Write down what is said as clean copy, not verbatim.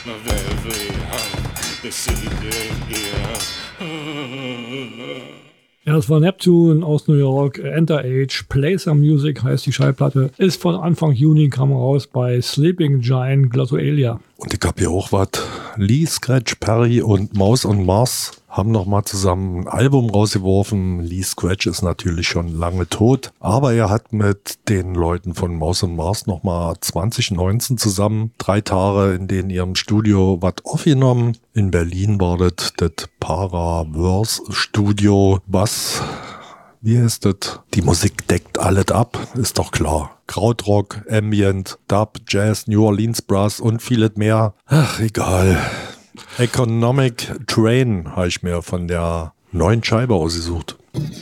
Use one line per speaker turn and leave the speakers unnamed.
Ja, das war Neptune aus New York. Enter Age, Play Some Music heißt die Schallplatte. Ist von Anfang Juni, kam raus bei Sleeping Giant Glottoelia.
Und ich hab hier auch was. Lee Scratch Perry und Mouse on Mars haben nochmal zusammen ein Album rausgeworfen. Lee Scratch ist natürlich schon lange tot, aber er hat mit den Leuten von Mouse on Mars nochmal 2019 zusammen 3 Tage in denen ihrem Studio was aufgenommen. In Berlin war das Paraverse Studio, was, wie heißt das? Die Musik deckt alles ab, ist doch klar. Krautrock, Ambient, Dub, Jazz, New Orleans Brass und vieles mehr. Ach, egal. Economic Train habe ich mir von der neuen Scheibe ausgesucht.